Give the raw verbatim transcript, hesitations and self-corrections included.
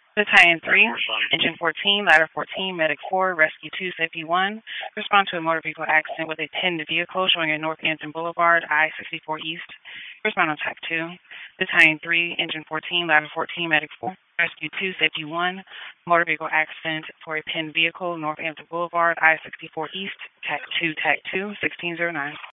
Battalion three, Engine fourteen, Ladder fourteen, Medic four, Rescue two, Safety one. Respond to a motor vehicle accident with a pinned vehicle showing at North Hampton Boulevard, I sixty-four East. Respond on Type two. Battalion three, Engine fourteen, Ladder fourteen, Medic four, Rescue two, Safety one. Motor vehicle accident for a pinned vehicle, North Hampton Boulevard, I sixty-four East, Tac two, Tac two, sixteen oh nine.